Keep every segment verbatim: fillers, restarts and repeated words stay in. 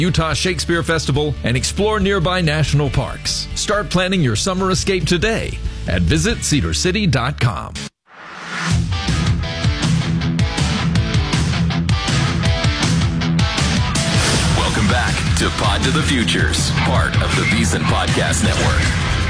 Utah Shakespeare Festival, and explore nearby national parks. Start planning your summer escape today at visit cedar city dot com. Welcome back to Pod to the Futures, part of the VSiN Podcast Network.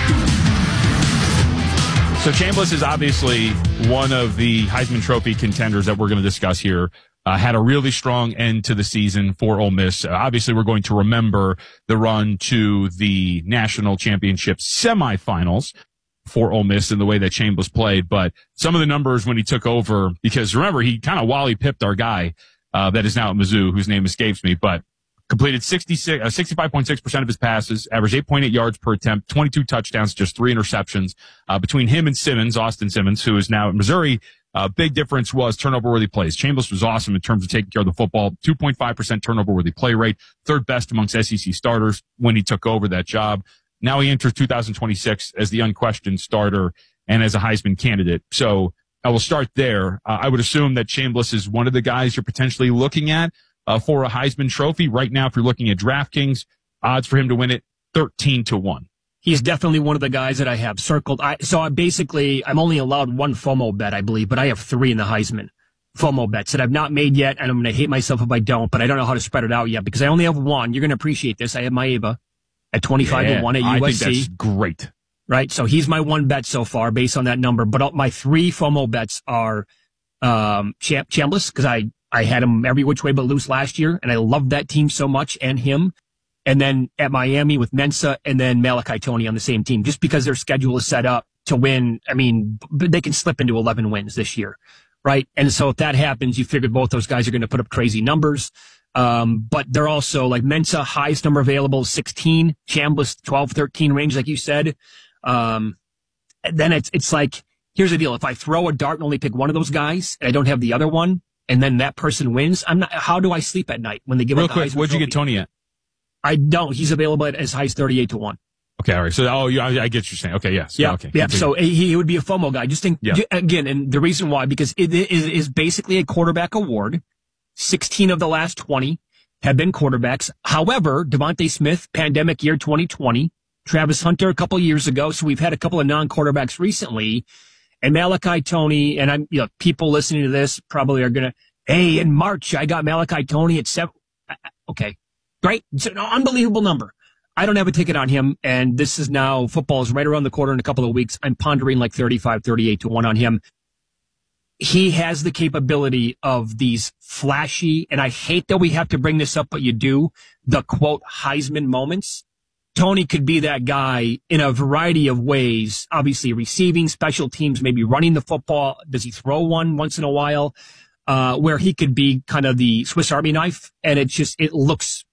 So Chambliss is obviously one of the Heisman Trophy contenders that we're going to discuss here. Uh, had a really strong end to the season for Ole Miss. Uh, obviously, we're going to remember the run to the national championship semifinals for Ole Miss and the way that Chambliss played. But some of the numbers when he took over, because remember, he kind of Wally pipped our guy uh, that is now at Mizzou, whose name escapes me, but completed sixty-six, uh, sixty-five point six percent of his passes, averaged eight point eight yards per attempt, twenty-two touchdowns, just three interceptions. Uh, between him and Simmons, Austin Simmons, who is now at Missouri, Uh, big difference was turnover-worthy plays. Chambliss was awesome in terms of taking care of the football. two point five percent turnover-worthy play rate, third best amongst S E C starters when he took over that job. Now he enters two thousand twenty-six as the unquestioned starter and as a Heisman candidate. So I will start there. Uh, I would assume that Chambliss is one of the guys you're potentially looking at uh, for a Heisman Trophy. Right now, if you're looking at DraftKings, odds for him to win it, thirteen to one. He's definitely one of the guys that I have circled. I, so I basically, I'm only allowed one FOMO bet, I believe, but I have three in the Heisman FOMO bets that I've not made yet, and I'm going to hate myself if I don't, but I don't know how to spread it out yet because I only have one. You're going to appreciate this. I have Maeva at twenty-five to one at I U S C. I think that's great. Right? So he's my one bet so far based on that number, but my three FOMO bets are um, Champ, Chambliss, because I, I had him every which way but loose last year, and I loved that team so much and him. And then at Miami with Mensa, and then Malachi Toney on the same team, just because their schedule is set up to win. I mean, they can slip into eleven wins this year, right? And so if that happens, you figured both those guys are going to put up crazy numbers. Um, but they're also like Mensa, highest number available, sixteen, Chambliss, twelve, thirteen range, like you said. Um, then it's, it's like, here's the deal. If I throw a dart and only pick one of those guys and I don't have the other one, and then that person wins, I'm not, how do I sleep at night when they give Real up the quick, Heisman what'd you Trophy? get Toney at? I don't. He's available at as high as thirty-eight to one. Okay, all right. So, oh, yeah, I, I get what you're saying. Okay, yes. Yeah, okay. yeah. Continue. So he, he would be a FOMO guy. Just think, Yeah. again, and the reason why, because it is, is basically a quarterback award. sixteen of the last twenty have been quarterbacks. However, Devontae Smith, pandemic year twenty twenty, Travis Hunter a couple years ago. So we've had a couple of non-quarterbacks recently. And Malachi Toney, and I'm, you know, people listening to this probably are going to, hey, in March, I got Malachi Toney at seven. Okay. Great. It's an unbelievable number. I don't have a ticket on him, and this is now, football is right around the corner in a couple of weeks. I'm pondering like thirty-five, thirty-eight to one on him. He has the capability of these flashy, and I hate that we have to bring this up, but you do, the quote Heisman moments. Toney could be that guy in a variety of ways, obviously receiving, special teams, maybe running the football. Does he throw one once in a while? Uh, where he could be kind of the Swiss Army knife, and it just, it looks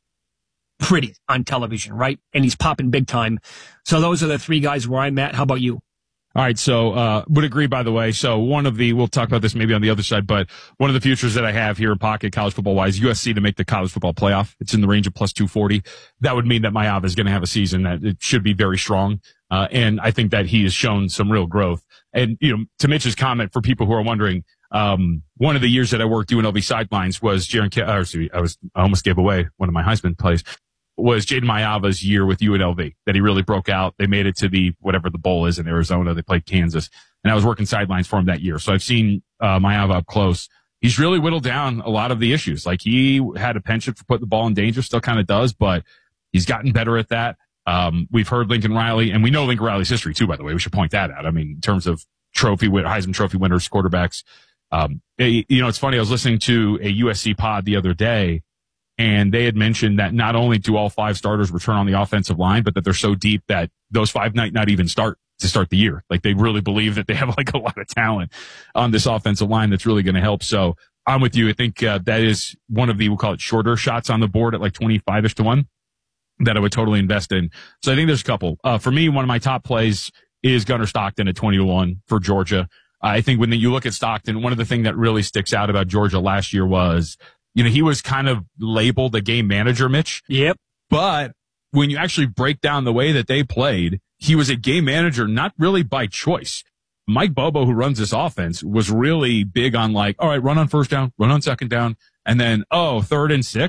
pretty on television, right? And he's popping big time. So those are the three guys where I'm at. How about you? All right, so uh would agree, by the way. So one of the, we'll talk about this maybe on the other side, but one of the futures that I have here in pocket, college football-wise, U S C to make the college football playoff. It's in the range of plus two forty. That would mean that Maeva is going to have a season that it should be very strong. Uh And I think that he has shown some real growth. And, you know, to Mitch's comment, for people who are wondering, um one of the years that I worked U N L V sidelines was Jaron, Ke- I was, I almost gave away one of my Heisman plays. Was Jaden Maeva's year with U N L V, that he really broke out. They made it to the, whatever the bowl is in Arizona. They played Kansas, and I was working sidelines for him that year. So I've seen, uh, Maeva up close. He's really whittled down a lot of the issues. Like, he had a penchant for putting the ball in danger, still kind of does, but he's gotten better at that. Um, we've heard Lincoln Riley, and we know Lincoln Riley's history too, by the way. We should point that out. I mean, in terms of trophy, Heisman Trophy winners, quarterbacks. Um, you know, it's funny. I was listening to a U S C pod the other day, and they had mentioned that not only do all five starters return on the offensive line, but that they're so deep that those five might not even start to start the year. Like, they really believe that they have like a lot of talent on this offensive line that's really going to help. So I'm with you. I think uh, that is one of the, we'll call it shorter shots on the board at like twenty-five-ish to one that I would totally invest in. So I think there's a couple. Uh, for me, one of my top plays is Gunnar Stockton at twenty to one for Georgia. I think when you look at Stockton, one of the things that really sticks out about Georgia last year was, you know, he was kind of labeled a game manager, Mitch. Yep. But when you actually break down the way that they played, he was a game manager, not really by choice. Mike Bobo, who runs this offense, was really big on like, all right, run on first down, run on second down, and then, oh, third and six.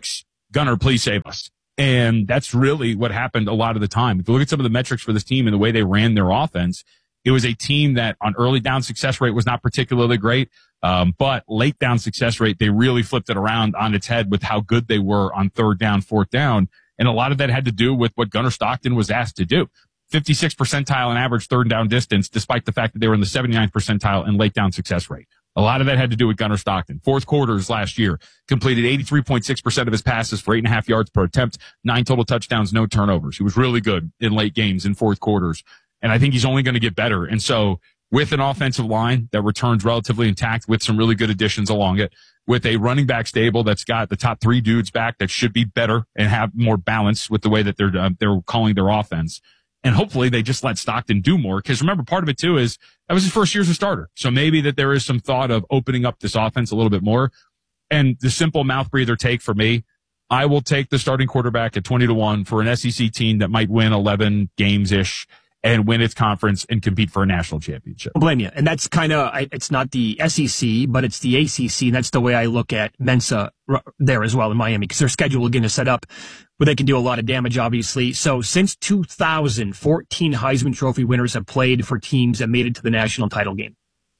Gunner, please save us. And that's really what happened a lot of the time. If you look at some of the metrics for this team and the way they ran their offense, it was a team that on early down success rate was not particularly great. Um, but late down success rate, they really flipped it around on its head with how good they were on third down, fourth down. And a lot of that had to do with what Gunner Stockton was asked to do. fifty-six percentile in average third down distance, despite the fact that they were in the seventy-ninth percentile in late down success rate. A lot of that had to do with Gunner Stockton. Fourth quarters last year, completed eighty-three point six percent of his passes for eight and a half yards per attempt, nine total touchdowns, no turnovers. He was really good in late games in fourth quarters. And I think he's only going to get better. And so with an offensive line that returns relatively intact with some really good additions along it, with a running back stable that's got the top three dudes back that should be better and have more balance with the way that they're, uh, they're calling their offense. And hopefully they just let Stockton do more. Because remember, part of it too is that was his first year as a starter. So maybe that there is some thought of opening up this offense a little bit more. And the simple mouth breather take for me, I will take the starting quarterback at twenty to one for an S E C team that might win eleven games ish and win its conference and compete for a national championship. I blame you. And that's kind of, it's not the S E C, but it's the A C C. And that's the way I look at Mensa there as well in Miami, because their schedule again is set up where they can do a lot of damage, obviously. So since two thousand, fourteen Heisman Trophy winners have played for teams that made it to the national title game.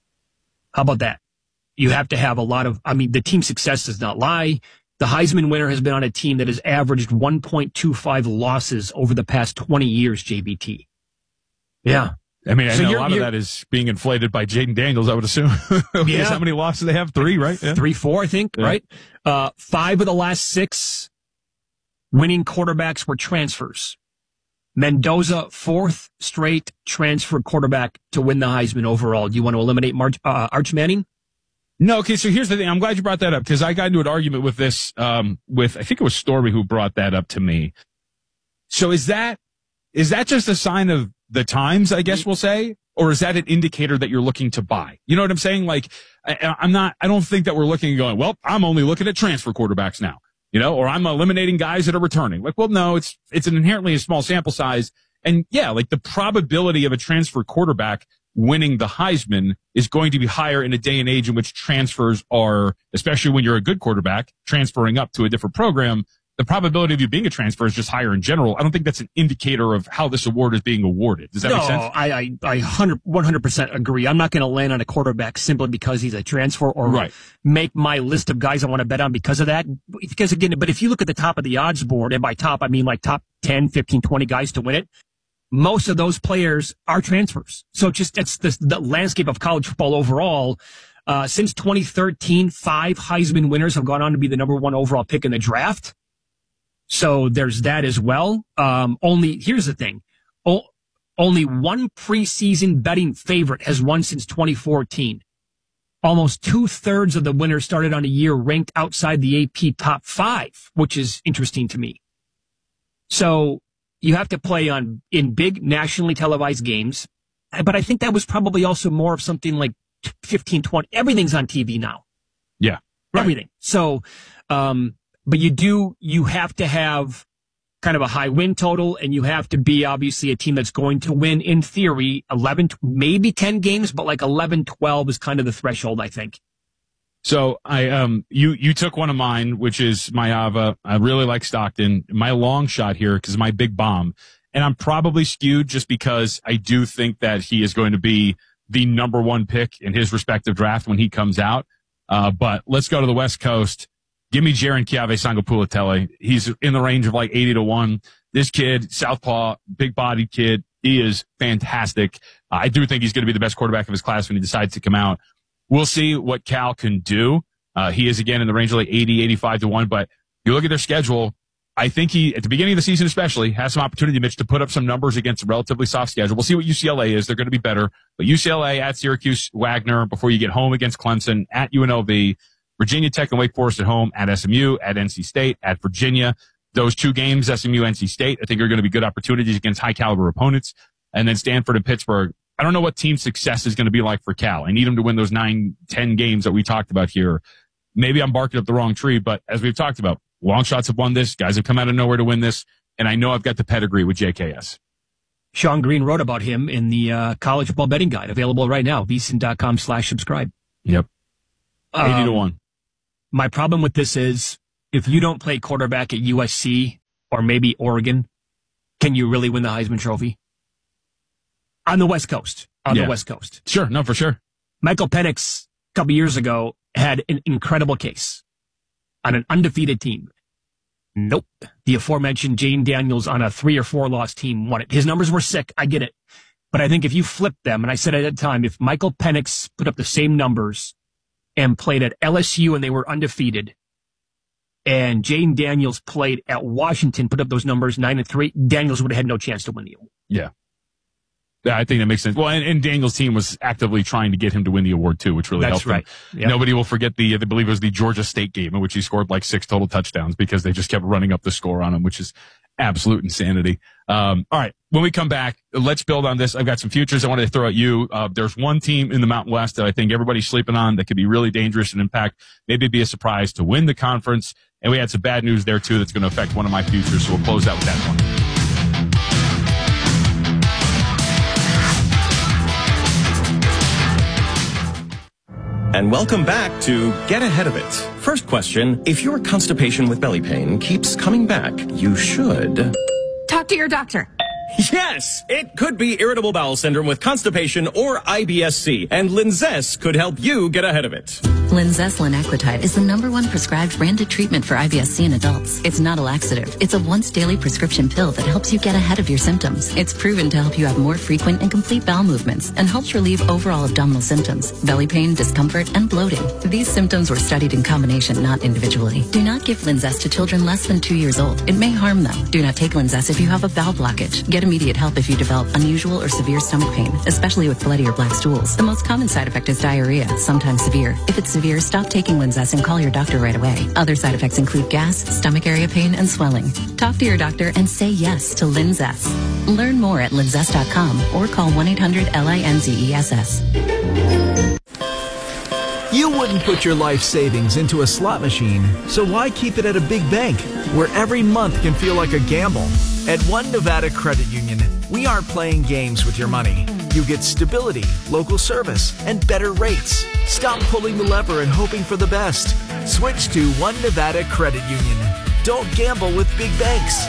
How about that? You have to have a lot of, I mean, the team success does not lie. The Heisman winner has been on a team that has averaged one point two five losses over the past twenty years, J B T. Yeah. I mean, I so know a lot of that is being inflated by Jaden Daniels, I would assume. Yeah. How many losses they have? Three, right? Yeah. Three, four, I think, yeah. Right? Uh, five of the last six winning quarterbacks were transfers. Mendoza, fourth straight transfer quarterback to win the Heisman overall. Do you want to eliminate March, uh, Arch Manning? No, okay, so here's the thing. I'm glad you brought that up because I got into an argument with this, um, with, I think it was Stormy who brought that up to me. So is that, is that just a sign of the times, I guess we'll say? Or is that an indicator that you're looking to buy? You know what I'm saying? Like, I, I'm not, I don't think that we're looking and going, well, I'm only looking at transfer quarterbacks now, you know, or I'm eliminating guys that are returning. Like, well, no, it's, it's an inherently a small sample size. And yeah, like the probability of a transfer quarterback winning the Heisman is going to be higher in a day and age in which transfers are, especially when you're a good quarterback, transferring up to a different program. The probability of you being a transfer is just higher in general. I don't think that's an indicator of how this award is being awarded. Does that no, make sense? No, I, I, I one hundred percent agree. I'm not going to land on a quarterback simply because he's a transfer or right. make my list of guys I want to bet on because of that. Because again, but if you look at the top of the odds board, and by top, I mean like top ten, fifteen, twenty guys to win it, most of those players are transfers. So just that's the, the landscape of college football overall. Uh, since twenty thirteen, five Heisman winners have gone on to be the number one overall pick in the draft. So there's that as well. Um, only, here's the thing. O- only one preseason betting favorite has won since twenty fourteen. Almost two thirds of the winners started on a year ranked outside the A P top five, which is interesting to me. So you have to play on, in big nationally televised games. But I think that was probably also more of something like fifteen, twenty. Everything's on T V now. Yeah. Right. Everything. So, um, but you do, you have to have kind of a high win total, and you have to be obviously a team that's going to win, in theory, eleven, maybe ten games, but like eleven, twelve is kind of the threshold, I think. So I, um, you, you took one of mine, which is Mayava. I really like Stockton. My long shot here, because my big bomb, and I'm probably skewed just because I do think that he is going to be the number one pick in his respective draft when he comes out. Uh, but let's go to the West Coast. Give me Jaron Kiave Sangapulatele. He's in the range of like eighty to one. This kid, southpaw, big-bodied kid, he is fantastic. Uh, I do think he's going to be the best quarterback of his class when he decides to come out. We'll see what Cal can do. Uh, he is, again, in the range of like eighty, eighty-five to one. But you look at their schedule, I think he, at the beginning of the season especially, has some opportunity, Mitch, to put up some numbers against a relatively soft schedule. We'll see what U C L A is. They're going to be better. But U C L A at Syracuse, Wagner, before you get home against Clemson, at U N L V, Virginia Tech and Wake Forest at home, at S M U, at N C State, at Virginia. Those two games, S M U, N C State, I think are going to be good opportunities against high-caliber opponents. And then Stanford and Pittsburgh. I don't know what team success is going to be like for Cal. I need them to win those nine, ten games that we talked about here. Maybe I'm barking up the wrong tree, but as we've talked about, long shots have won this. Guys have come out of nowhere to win this. And I know I've got the pedigree with J K S. Sean Green wrote about him in the uh, College Football Betting Guide, available right now, vsin.com slash subscribe. Yep. eighty um, to one. My problem with this is if you don't play quarterback at U S C or maybe Oregon, can you really win the Heisman Trophy? On the West Coast. On yeah. the West Coast. Sure. No, for sure. Michael Penix, a couple years ago, had an incredible case on an undefeated team. Nope. The aforementioned Jane Daniels on a three or four loss team won it. His numbers were sick. I get it. But I think if you flip them, and I said at the time, if Michael Penix put up the same numbers and played at L S U and they were undefeated, and Jane Daniels played at Washington, put up those numbers, nine and three, Daniels would have had no chance to win the award. Yeah. Yeah, I think that makes sense. Well, and, and Daniels' team was actively trying to get him to win the award too, which really That's helped right. him. Yep. Nobody will forget the, I believe it was the Georgia State game in which he scored like six total touchdowns because they just kept running up the score on him, which is absolute insanity. Um, all right. When we come back, let's build on this. I've got some futures I wanted to throw at you. Uh, there's one team in the Mountain West that I think everybody's sleeping on that could be really dangerous and impact, maybe be a surprise to win the conference. And we had some bad news there too that's going to affect one of my futures. So we'll close out with that one. And welcome back to Get Ahead of It. First question, if your constipation with belly pain keeps coming back, you should... Talk to your doctor. Yes, it could be irritable bowel syndrome with constipation or I B S C, and Linzess could help you get ahead of it. Linzess linaclotide is the number one prescribed branded treatment for I B S C in adults. It's not a laxative. It's a once daily prescription pill that helps you get ahead of your symptoms. It's proven to help you have more frequent and complete bowel movements and helps relieve overall abdominal symptoms, belly pain, discomfort, and bloating. These symptoms were studied in combination, not individually. Do not give Linzess to children less than two years old. It may harm them. Do not take Linzess if you have a bowel blockage. Get immediate help if you develop unusual or severe stomach pain, especially with bloody or black stools. The most common side effect is diarrhea, sometimes severe. If it's severe, stop taking Linzess and call your doctor right away. Other side effects include gas, stomach area pain, and swelling. Talk to your doctor and say yes to Linzess. Learn more at linzess dot com or call one eight hundred L I N Z E S S. You wouldn't put your life savings into a slot machine, so why keep it at a big bank where every month can feel like a gamble? At One Nevada Credit Union, we aren't playing games with your money. You get stability, local service, and better rates. Stop pulling the lever and hoping for the best. Switch to One Nevada Credit Union. Don't gamble with big banks.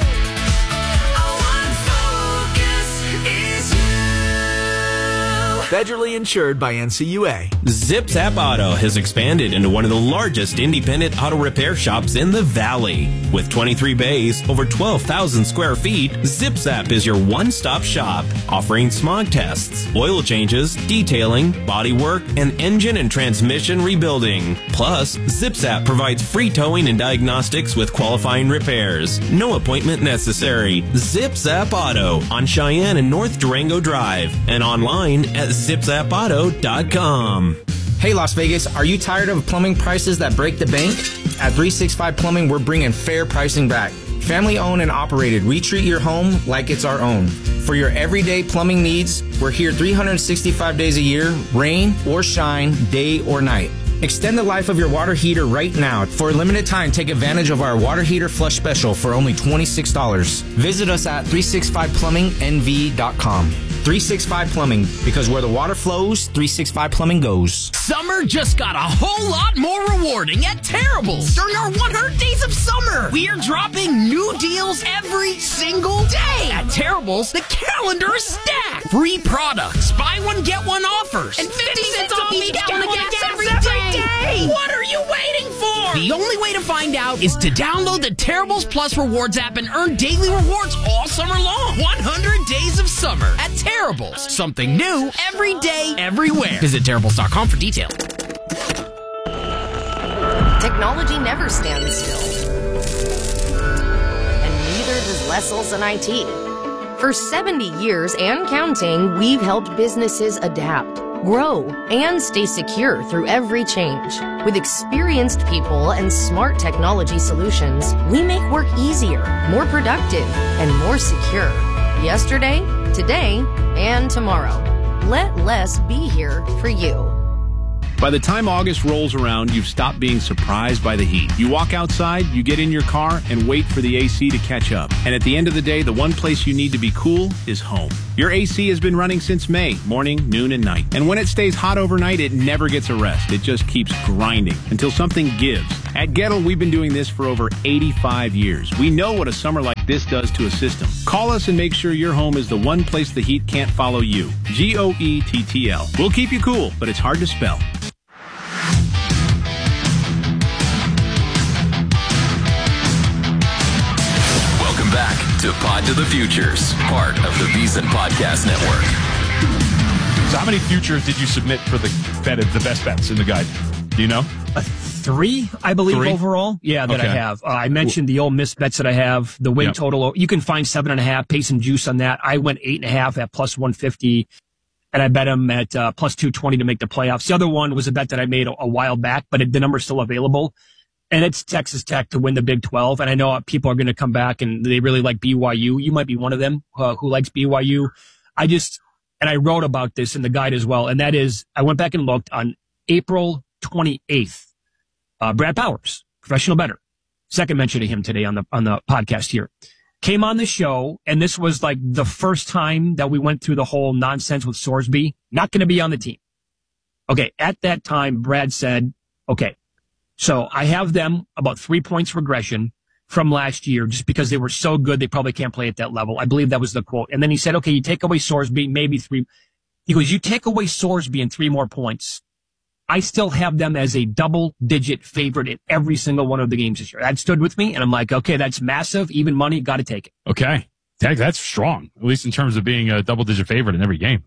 Federally insured by N C U A. Zip Zap Auto has expanded into one of the largest independent auto repair shops in the Valley. With twenty-three bays, over twelve thousand square feet, Zip Zap is your one-stop shop, offering smog tests, oil changes, detailing, body work, and engine and transmission rebuilding. Plus, Zip Zap provides free towing and diagnostics with qualifying repairs. No appointment necessary. Zip Zap Auto on Cheyenne and North Durango Drive and online at zip zap auto dot com. Hey Las Vegas, are you tired of plumbing prices that break the bank? At three sixty-five Plumbing, we're bringing fair pricing back. Family owned and operated, we treat your home like it's our own. For your everyday plumbing needs, we're here three hundred sixty-five days a year, rain or shine, day or night. Extend the life of your water heater right now. For a limited time, take advantage of our water heater flush special for only twenty-six dollars. Visit us at three sixty-five plumbing N V dot com. three sixty-five Plumbing, because where the water flows, three sixty-five Plumbing goes. Summer just got a whole lot more rewarding at Terrible's. During our one hundred days of summer, we are dropping new deals every single day. At Terrible's, the calendar is stacked. Free products, buy one, get one offers, and fifty cents off each gallon of gas every day. What are you waiting for? The only way to find out is to download the Terrible's Plus Rewards app and earn daily rewards all summer long. one hundred days of summer at Terrible's. Something new every day, everywhere. Visit Terrible's dot com for details. Technology never stands still. And neither does Lesselson I T. For seventy years and counting, we've helped businesses adapt, grow, and stay secure through every change. With experienced people and smart technology solutions, we make work easier, more productive, and more secure. Yesterday, today, and tomorrow. Let less be here for you. By the time August rolls around, you've stopped being surprised by the heat. You walk outside, you get in your car, and wait for the A C to catch up. And at the end of the day, the one place you need to be cool is home. Your A C has been running since May, morning, noon, and night. And when it stays hot overnight, it never gets a rest. It just keeps grinding until something gives. At Gettle, we've been doing this for over eighty-five years. We know what a summer like this does to a system. Call us and make sure your home is the one place the heat can't follow you. G O E T T L. We'll keep you cool, but it's hard to spell. Welcome back to Pod to the Futures, part of the VSiN Podcast Network. So how many futures did you submit for the bet, the best bets in the guide? Do you know? Uh, three, I believe, three? overall. Yeah, that okay. I have. Uh, I mentioned the Ole Miss bets that I have, the win yep. total. You can find seven and a half, pay some juice on that. I went eight and a half at plus one fifty, and I bet them at uh, plus two twenty to make the playoffs. The other one was a bet that I made a, a while back, but it, the number's still available. And it's Texas Tech to win the Big twelve. And I know people are going to come back and they really like B Y U. You might be one of them uh, who likes B Y U. I just, and I wrote about this in the guide as well. And that is, I went back and looked on April twenty-eighth. Uh, Brad Powers, professional bettor. Second mention of him today on the, on the podcast here. Came on the show. And this was like the first time that we went through the whole nonsense with Sorsby. Not going to be on the team. Okay. At that time, Brad said, okay, so I have them about three points regression from last year just because they were so good they probably can't play at that level. I believe that was the quote. And then he said, okay, you take away Sorsby, maybe three. He goes, you take away Sorsby and three more points. I still have them as a double-digit favorite in every single one of the games this year. That stood with me, and I'm like, okay, that's massive. Even money, got to take it. Okay. That's strong, at least in terms of being a double-digit favorite in every game.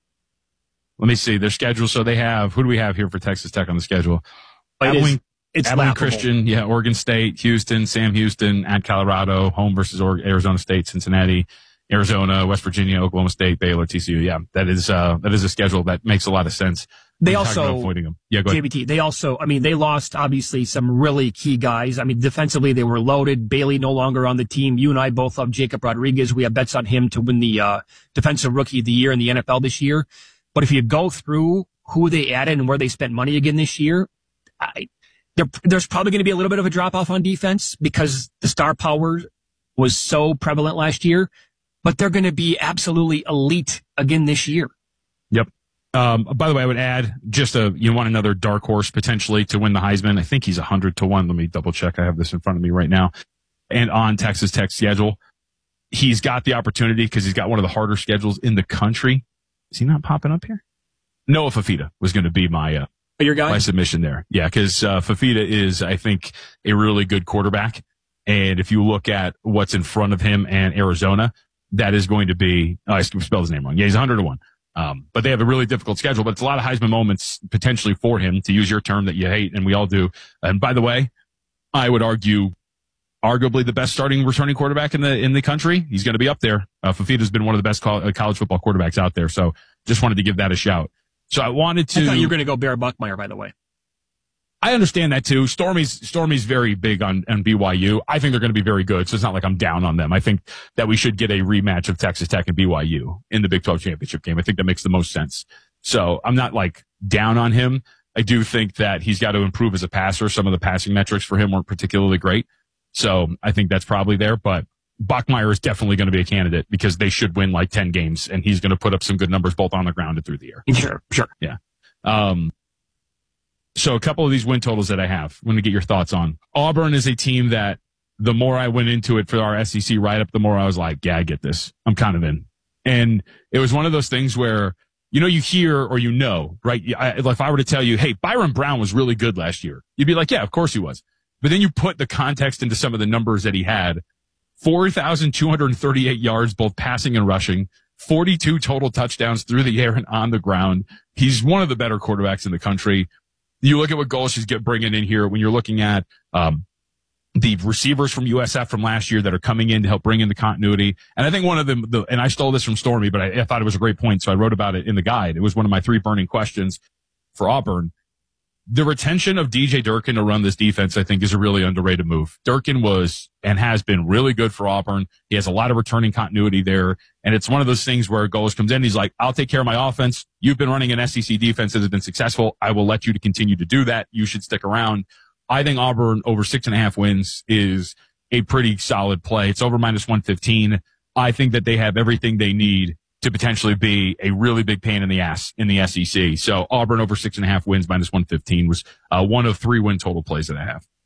Let me see their schedule. So they have, who do we have here for Texas Tech on the schedule? It is, it's Abilene laughable. Christian, yeah, Oregon State, Houston, Sam Houston, at Colorado, home versus Arizona State, Cincinnati, Arizona, West Virginia, Oklahoma State, Baylor, T C U. Yeah, that is uh, that is a schedule that makes a lot of sense. They I'm also, avoiding them. Yeah, go ahead. J B T, they also, I mean, they lost obviously some really key guys. I mean, defensively they were loaded. Bailey no longer on the team. You and I both love Jacob Rodriguez. We have bets on him to win the uh, defensive rookie of the year in the N F L this year. But if you go through who they added and where they spent money again this year, I, there, there's probably going to be a little bit of a drop off on defense because the star power was so prevalent last year. But they're going to be absolutely elite again this year. Yep. Um, by the way, I would add just a, you want another dark horse potentially to win the Heisman. I think he's a hundred to one. Let me double check. I have this in front of me right now. And on Texas Tech's schedule, he's got the opportunity because he's got one of the harder schedules in the country. Is he not popping up here? Noah Fafita was going to be my, uh, your guy? my submission there. Yeah. Cause, uh, Fafita is, I think, a really good quarterback. And if you look at what's in front of him and Arizona, that is going to be, oh, I spelled his name wrong. Yeah, he's a hundred to one. Um, but they have a really difficult schedule, but it's a lot of Heisman moments potentially for him, to use your term that you hate, and we all do. And by the way, I would argue arguably the best starting returning quarterback in the, in the country. He's going to be up there. Uh, Fafita's been one of the best co- college football quarterbacks out there. So just wanted to give that a shout. So I wanted to. I thought you were going to go Bear Buckmeyer, by the way. I understand that too. Stormy's, Stormy's very big on, on B Y U. I think they're going to be very good. So it's not like I'm down on them. I think that we should get a rematch of Texas Tech and B Y U in the Big twelve championship game. I think that makes the most sense. So I'm not like down on him. I do think that he's got to improve as a passer. Some of the passing metrics for him weren't particularly great. So I think that's probably there, but Buckmeyer is definitely going to be a candidate because they should win like ten games and he's going to put up some good numbers both on the ground and through the air. Sure, sure. Yeah. Um, So a couple of these win totals that I have, I want to get your thoughts on. Auburn is a team that the more I went into it for our S E C write-up, the more I was like, yeah, I get this. I'm kind of in. And it was one of those things where, you know, you hear or you know, right? I, if I were to tell you, hey, Byron Brown was really good last year, you'd be like, yeah, of course he was. But then you put the context into some of the numbers that he had. four thousand two hundred thirty-eight yards, both passing and rushing, forty-two total touchdowns through the air and on the ground. He's one of the better quarterbacks in the country. You look at what Golesh is get bringing in here when you're looking at um, the receivers from U S F from last year that are coming in to help bring in the continuity. And I think one of them, the, and I stole this from Stormy, but I, I thought it was a great point, so I wrote about it in the guide. It was one of my three burning questions for Auburn. The retention of D J Durkin to run this defense, I think, is a really underrated move. Durkin was and has been really good for Auburn. He has a lot of returning continuity there. And it's one of those things where Golesh comes in. He's like, I'll take care of my offense. You've been running an S E C defense that has been successful. I will let you to continue to do that. You should stick around. I think Auburn over six and a half wins is a pretty solid play. It's over minus one fifteen. I think that they have everything they need to potentially be a really big pain in the ass in the S E C. So Auburn over six and a half wins minus one fifteen was uh, one of three win total plays that I have.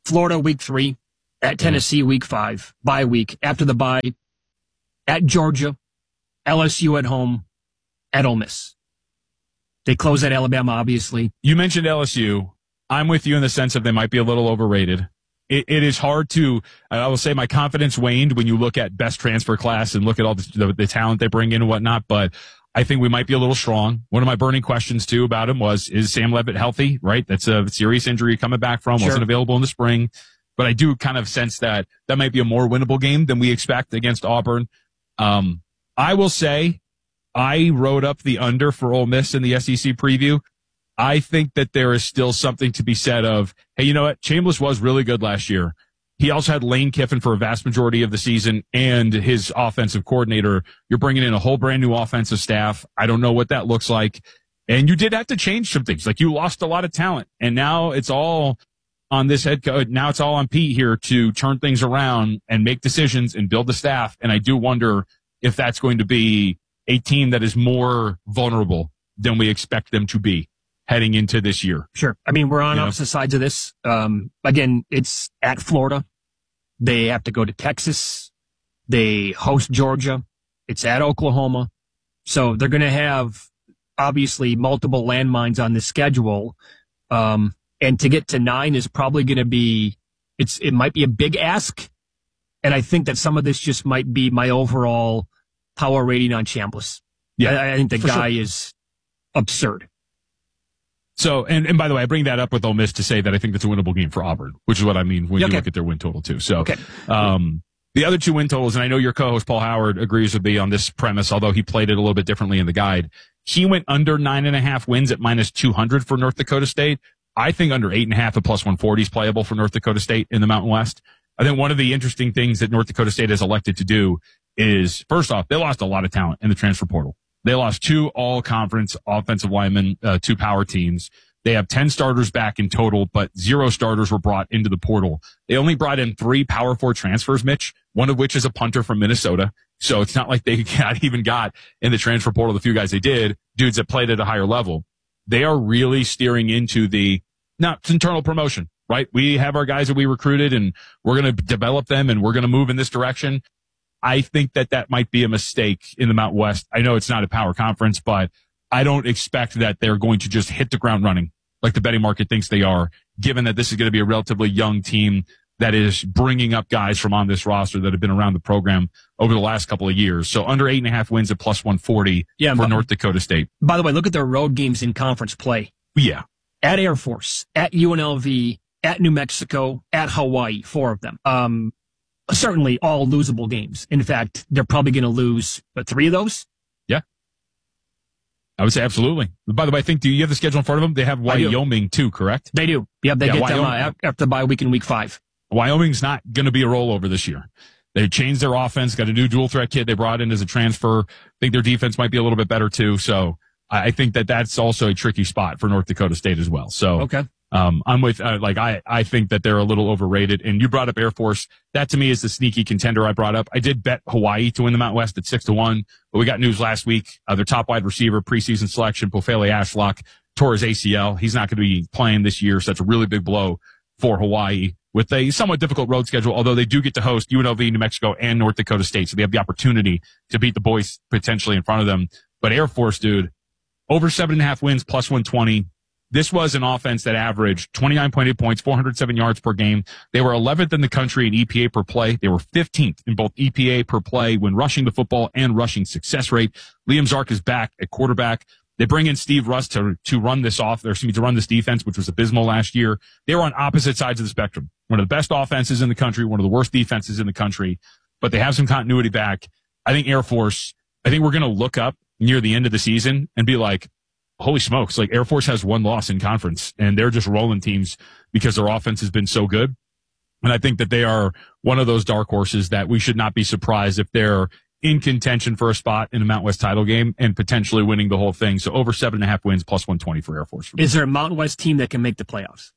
Florida week three, at Tennessee week five, bye week, after the bye, at Georgia, L S U at home, at Ole Miss. They close at Alabama, obviously. You mentioned L S U. I'm with you in the sense of they might be a little overrated. It, it is hard to, I will say my confidence waned when you look at best transfer class and look at all the, the, the talent they bring in and whatnot, but I think we might be a little strong. One of my burning questions too about him was, is Sam Leavitt healthy, right? That's a serious injury coming back from, Sure. wasn't available in the spring, but I do kind of sense that that might be a more winnable game than we expect against Auburn. Um, I will say I wrote up the under for Ole Miss in the S E C preview. I think that there is still something to be said of, hey, you know what? Chambliss was really good last year. He also had Lane Kiffin for a vast majority of the season and his offensive coordinator. You're bringing in a whole brand new offensive staff. I don't know what that looks like. And you did have to change some things. Like you lost a lot of talent and now it's all on this head coach. Now it's all on Pete here to turn things around and make decisions and build the staff. And I do wonder if that's going to be a team that is more vulnerable than we expect them to be heading into this year. Sure. I mean, we're on You know? opposite sides of this. Um, again, it's at Florida. They have to go to Texas. They host Georgia. It's at Oklahoma. So they're going to have obviously multiple landmines on the schedule. Um, and to get to nine is probably going to be, it's, it might be a big ask. And I think that some of this just might be my overall power rating on Chambliss. Yeah, I, I think the for guy sure. is absurd. So, and, and by the way, I bring that up with Ole Miss to say that I think that's a winnable game for Auburn, which is what I mean when Okay. you look at their win total too. So, Okay. um, the other two win totals, and I know your co-host Paul Howard agrees with me on this premise, although he played it a little bit differently in the guide. He went under nine and a half wins at minus two hundred for North Dakota State. I think under eight and a half at plus one forty is playable for North Dakota State in the Mountain West. I think one of the interesting things that North Dakota State has elected to do is, first off, they lost a lot of talent in the transfer portal. They lost two all-conference offensive linemen, uh, two power teams. They have ten starters back in total, but zero starters were brought into the portal. They only brought in three Power Four transfers, Mitch, one of which is a punter from Minnesota. So it's not like they got, even got in the transfer portal the few guys they did, dudes that played at a higher level. They are really steering into the, not it's internal promotion, right? We have our guys that we recruited and we're going to develop them and we're going to move in this direction. I think that that might be a mistake in the Mountain West. I know it's not a power conference, but I don't expect that they're going to just hit the ground running like the betting market thinks they are, given that this is going to be a relatively young team that is bringing up guys from on this roster that have been around the program over the last couple of years. So under eight and a half wins at plus one forty Yeah, for but- North Dakota State. By the way, look at their road games in conference play. Yeah. At Air Force, at U N L V, at New Mexico, at Hawaii, four of them. Um, certainly all losable games. In fact, they're probably going to lose, but three of those? Yeah. I would say absolutely. By the way, I think, do you have the schedule in front of them? They have I do. Wyoming too, correct? They do. Yep, they Yeah, get them uh, Wyoming. af- after the bye week in week five. Wyoming's not going to be a rollover this year. They changed their offense, got a new dual threat kid they brought in as a transfer. I think their defense might be a little bit better too. So I I think that that's also a tricky spot for North Dakota State as well. So, Okay. um, I'm with, uh, like, I, I think that they're a little overrated. And you brought up Air Force. That to me is the sneaky contender I brought up. I did bet Hawaii to win the Mountain West at six to one, but we got news last week. Uh, their top wide receiver, preseason selection, Pofele Ashlock, tore his A C L. He's not going to be playing this year. So that's a really big blow for Hawaii with a somewhat difficult road schedule, although they do get to host U N L V, New Mexico, and North Dakota State. So they have the opportunity to beat the boys potentially in front of them. But Air Force, dude, over seven and a half wins, plus one twenty. This was an offense that averaged twenty-nine point eight points, four hundred seven yards per game. They were eleventh in the country in E P A per play. They were fifteenth in both E P A per play when rushing the football and rushing success rate. Liam Zark is back at quarterback. They bring in Steve Russ to, to run this off, or excuse me, to run this defense, which was abysmal last year. They were on opposite sides of the spectrum. One of the best offenses in the country, one of the worst defenses in the country, but they have some continuity back. I think Air Force, I think we're going to look up near the end of the season and be like, holy smokes, like Air Force has one loss in conference and they're just rolling teams because their offense has been so good. And I think that they are one of those dark horses that we should not be surprised if they're in contention for a spot in a Mountain West title game and potentially winning the whole thing. So over seven and a half wins, plus one twenty for Air Force. For me. Is there a Mountain West team that can make the playoffs?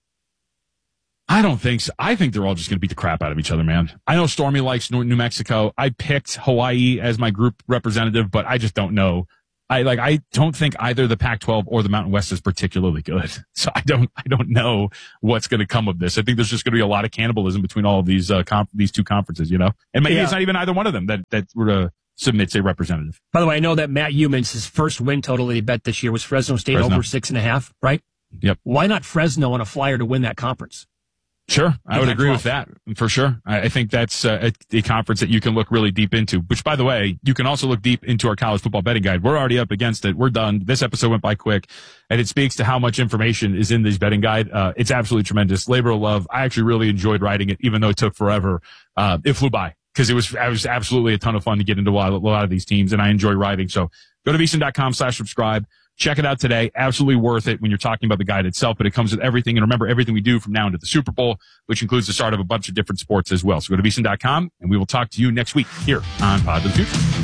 I don't think so. I think they're all just going to beat the crap out of each other, man. I know Stormy likes New Mexico. I picked Hawaii as my group representative, but I just don't know I like. I don't think either the Pac twelve or the Mountain West is particularly good. So I don't. I don't know what's going to come of this. I think there's just going to be a lot of cannibalism between all of these uh, comp- these two conferences. You know, and maybe yeah. it's not even either one of them that that were to submit a representative. By the way, I know that Matt Humans, his first win total that he bet this year was Fresno State Fresno. over six and a half. Right? Yep. Why not Fresno on a flyer to win that conference? Sure. I would agree with that for sure. I think that's uh, a, a conference that you can look really deep into, which, by the way, you can also look deep into our college football betting guide. We're already up against it. We're done. This episode went by quick, and it speaks to how much information is in this betting guide. Uh, it's absolutely tremendous. Labor of love. I actually really enjoyed writing it, even though it took forever. Uh, it flew by because it was, it was absolutely a ton of fun to get into a lot, a lot of these teams, and I enjoy writing. So go to VSiN.com slash subscribe. Check it out today. Absolutely worth it when you're talking about the guide itself, but it comes with everything. And remember, everything we do from now into the Super Bowl, which includes the start of a bunch of different sports as well. So go to VSiN dot com, and we will talk to you next week here on Pod of the Future.